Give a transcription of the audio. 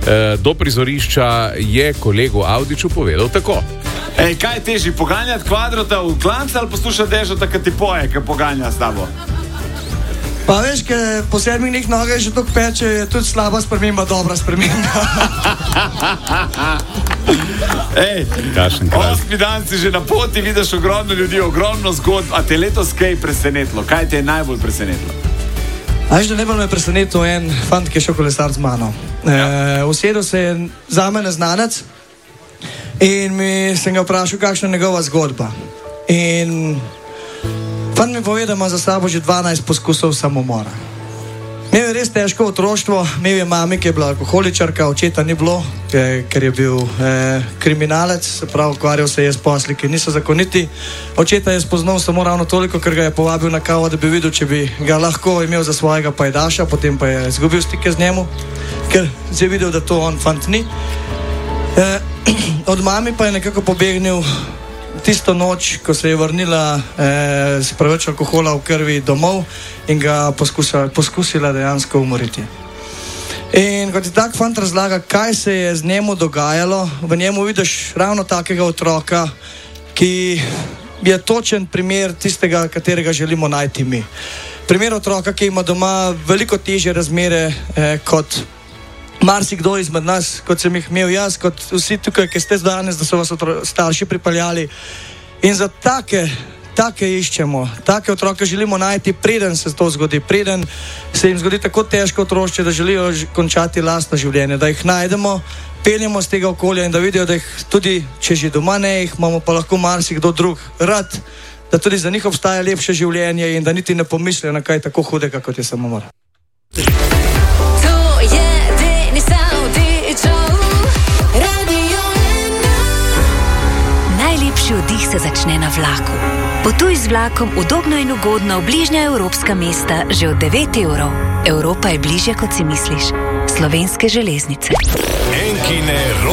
do prizorišča, je kolegu Avdiću povedal tako. Ej, kaj je težji, poganjati kvadrota v klanca ali poslušati Dežota, ki ti poje, ki poganja s tabo? Pa veš, ker po 7 dneh noge že toliko peče, je tudi slaba sprememba, dobra sprememba. Ej, 8 dan si že na poti, vidiš ogromno ljudi, ogromno zgodb, a te letos kaj presenetilo? Kaj te je najbolj presenetilo? A veš, da najbolj me je presenetil en fant, ki je šel kolesar z mano. Usedel se je za me neznanec in sem ga vprašal, kakšna je njegova zgodba. In fant mi pove, da ima za sabo že 12 poskusov samomora. Imel je res težko otroštvo, imel je mami, ki je bila alkoholičarka, očeta ni bilo, ker je bil kriminalec, se pravi, ukvarjal se je s posli, ki niso zakoniti. Očeta je spoznal samo ravno toliko, ker ga je povabil na kavo, da bi videl, če bi ga lahko imel za svojega pajdaša, potem pa je izgubil stike z njemu, ker je videl, da to on fant ni. Od mami pa je nekako pobegnil tisto noč, ko se je vrnila s preveč alkohola v krvi domov in ga poskusila dejansko umoriti. In kot je tak fant razlaga, kaj se je z njemu dogajalo, v njemu vidiš ravno takega otroka, ki je točen primer tistega, katerega želimo najti mi. Primer otroka, ki ima doma veliko težje razmere kot marsikdo izmed nas, kot sem jih imel jaz, kot vsi tukaj, ki ste danes, da so vas starši pripeljali. In za take iščemo, take otroke želimo najti, preden se to zgodi, preden se jim zgodi tako težko otroštvo, da želijo končati lastno življenje, da jih najdemo, peljemo z tega okolja in da vidijo, da jih tudi, če že doma ne, jih imamo pa lahko marsikdo drug rad, da tudi za njih obstaja lepše življenje in da niti ne pomislijo na kaj tako hudega, kot je samomor. Najlepši oddih se začne na vlaku. Potuj z vlakom udobno in ugodno v bližnja evropska mesta že od 9 evrov. Evropa je bližje, kot si misliš. Slovenske železnice. Enkine